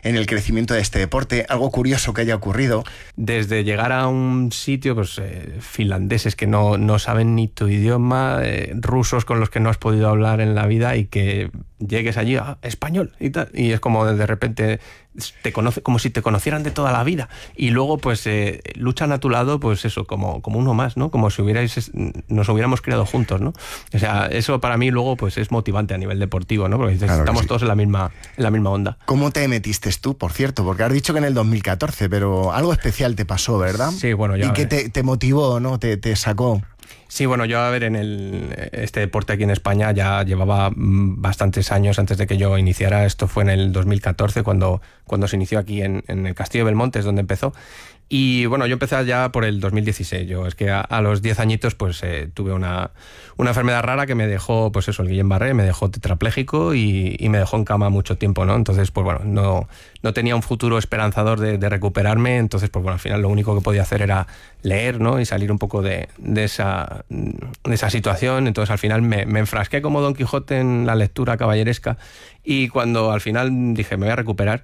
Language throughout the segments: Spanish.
en el crecimiento de este deporte? ¿Algo curioso que haya ocurrido? Desde llegar a un sitio, pues finlandeses que no saben ni tu idioma, rusos con los que no has podido hablar en la vida y que llegues allí, español y tal, y es como de repente te conoce, como si te conocieran de toda la vida, y luego pues luchan a tu lado, pues eso, como uno más, ¿no? Como si nos hubiéramos criado juntos, ¿no? O sea, eso para mí luego pues es motivante a nivel deportivo, ¿no? Porque dices, claro, estamos todos en la misma onda. ¿Cómo te metiste tú, por cierto? Porque has dicho que en el 2014, pero algo especial te pasó, ¿verdad? Sí, bueno, yo... ¿Y qué te motivó, no? ¿Te sacó? Sí, bueno, yo a ver, este deporte aquí en España ya llevaba bastantes años antes de que yo iniciara. Esto fue en el 2014 cuando se inició aquí en el Castillo de Belmonte, es donde empezó. Y bueno, yo empecé ya por el 2016. Yo es que a los 10 añitos pues tuve una enfermedad rara que me dejó, pues eso, el Guillain-Barré, me dejó tetrapléjico y me dejó en cama mucho tiempo, ¿no? Entonces, pues bueno, no tenía un futuro esperanzador de recuperarme. Entonces, pues bueno, al final lo único que podía hacer era leer, ¿no? Y salir un poco de esa situación. Entonces, al final me enfrasqué como Don Quijote en la lectura caballeresca, y cuando al final dije, me voy a recuperar,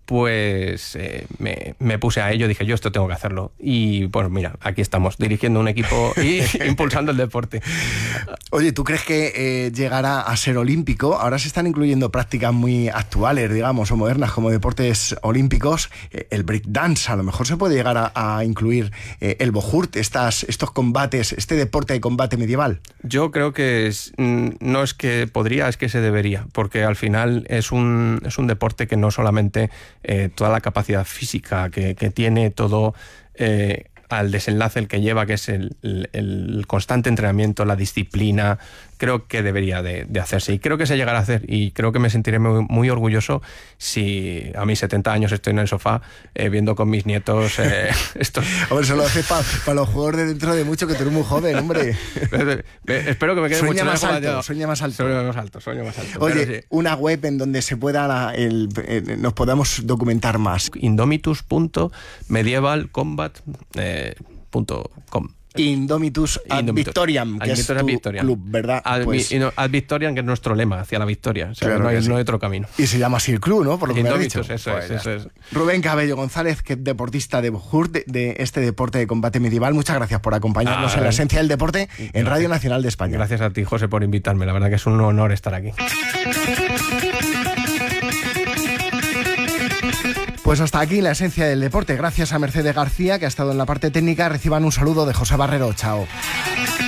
pues me puse a ello, dije, yo esto tengo que hacerlo. Y bueno, mira, aquí estamos, dirigiendo un equipo y impulsando el deporte. Oye, ¿tú crees que llegará a ser olímpico? Ahora se están incluyendo prácticas muy actuales, digamos, o modernas, como deportes olímpicos. El breakdance, a lo mejor se puede llegar a incluir el bojurt, estos combates, este deporte de combate medieval. Yo creo que no es que podría, es que se debería, porque al final es un deporte que no solamente toda la capacidad física que tiene, todo al desenlace el que lleva, que es el constante entrenamiento, la disciplina, creo que debería de hacerse, y creo que se llegará a hacer, y creo que me sentiré muy orgulloso si a mis 70 años estoy en el sofá viendo con mis nietos esto. Hombre, eso lo haces para los juegos de dentro de mucho, que tú eres muy joven, hombre. Espero que me quede sueña mucho más alto, sueña más alto. Sueño más alto. Oye, sí. Una web en donde se pueda nos podamos documentar más. Indomitus.medievalcombat.com. Indomitus ad Victoriam, que es tu club, ¿verdad? Ad Victoriam, que es nuestro lema, hacia la victoria. O sea, claro, no hay otro camino. Y se llama así el club, ¿no? Por lo que me has dicho. Eso es. Rubén Cabello González, que es deportista de bojurt, de este deporte de combate medieval. Muchas gracias por acompañarnos en la esencia del deporte en Radio Nacional de España. Gracias a ti, José, por invitarme. La verdad que es un honor estar aquí. Pues hasta aquí la esencia del deporte. Gracias a Mercedes García, que ha estado en la parte técnica. Reciban un saludo de José Barrero. Chao.